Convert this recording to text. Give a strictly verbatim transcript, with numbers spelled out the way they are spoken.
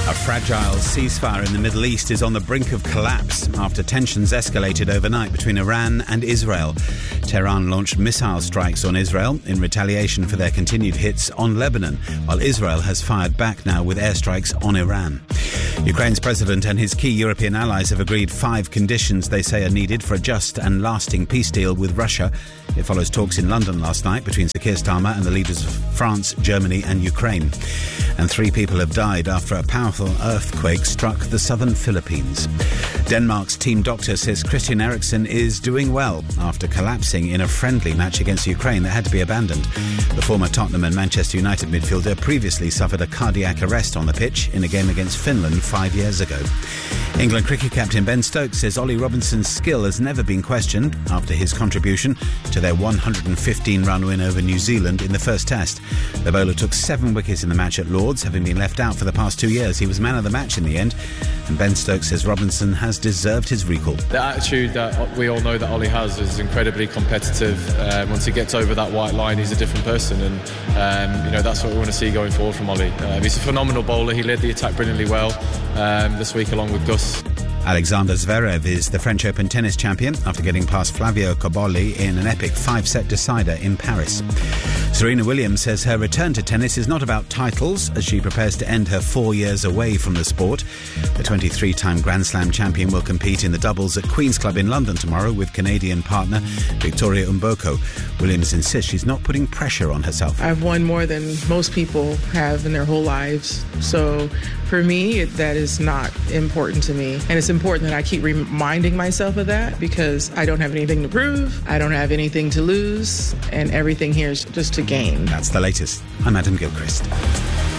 A fragile ceasefire in the Middle East is on the brink of collapse after tensions escalated overnight between Iran and Israel. Tehran launched missile strikes on Israel in retaliation for their continued hits on Lebanon, while Israel has fired back now with airstrikes on Iran. Ukraine's president and his key European allies have agreed five conditions they say are needed for a just and lasting peace deal with Russia. It follows talks in London last night between Sir Keir Starmer and the leaders of France, Germany and Ukraine. And three people have died after a powerful earthquake struck the southern Philippines. Denmark's team doctor says Christian Eriksen is doing well after collapsing in a friendly match against Ukraine that had to be abandoned. The former Tottenham and Manchester United midfielder previously suffered a cardiac arrest on the pitch in a game against Finland five years ago. England cricket captain Ben Stokes says Ollie Robinson's skill has never been questioned after his contribution to their one hundred fifteen run win over New Zealand in the first test. The bowler took seven wickets in the match at Lords, having been left out for the past two years. He was man of the match in the end, and Ben Stokes says Robinson has deserved his recall. The attitude that we all know that Ollie has is incredibly competitive. Uh, once he gets over that white line, he's a different person, and um, you know that's what we want to see going forward from Ollie. Uh, he's a phenomenal bowler. He led the attack brilliantly well um, this week along with Gus. Alexander Zverev is the French Open tennis champion after getting past Flavio Cobolli in an epic five-set decider in Paris. Serena Williams says her return to tennis is not about titles as she prepares to end her four years away from the sport. The twenty-three-time Grand Slam champion will compete in the doubles at Queen's Club in London tomorrow with Canadian partner Victoria Mboko. Williams insists she's not putting pressure on herself. I've won more than most people have in their whole lives. So for me, that is not important to me. And it's important that I keep reminding myself of that because I don't have anything to prove, I don't have anything to lose, and everything here is just to gain. That's the latest. I'm Adam Gilchrist.